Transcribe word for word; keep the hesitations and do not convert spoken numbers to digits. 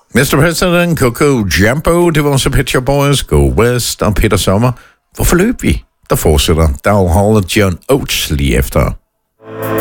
mister President, Coco Jumbo, det var også Pet Shop Boys, Go West og Peter Sommer. Hvorfor løb vi? Der fortsætter Daryl Hall og John Oates lige efter.